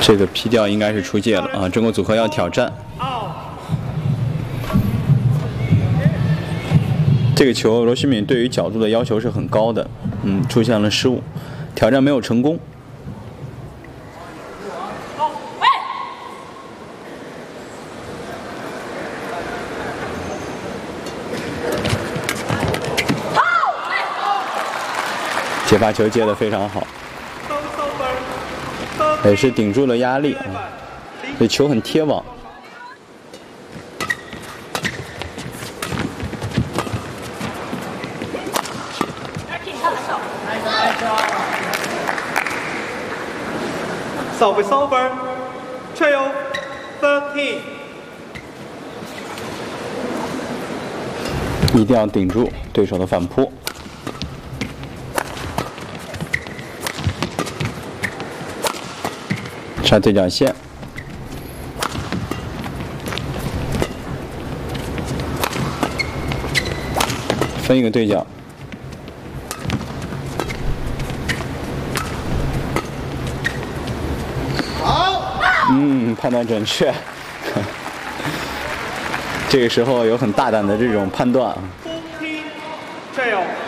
这个劈掉应该是出界了啊！中国组合要挑战。这个球罗希敏对于角度的要求是很高的，出现了失误，挑战没有成功。接发球接得非常好，也是顶住了压力啊，这球很贴网。 Serve is over. Trail 13. 一定要顶住对手的反扑。杀对角线，分一个对角， 好， 判断准确。这个时候有很大胆的这种判断啊。 14 trail